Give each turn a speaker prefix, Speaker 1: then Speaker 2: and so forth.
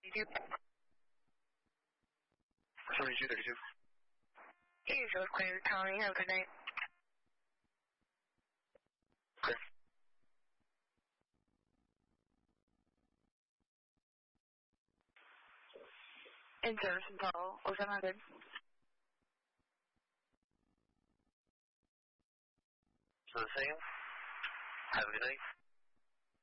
Speaker 1: 32.
Speaker 2: Here's your clear, Tony. Have a good night.
Speaker 1: Okay.
Speaker 2: In service until 0700.
Speaker 1: So the same. Have a good night.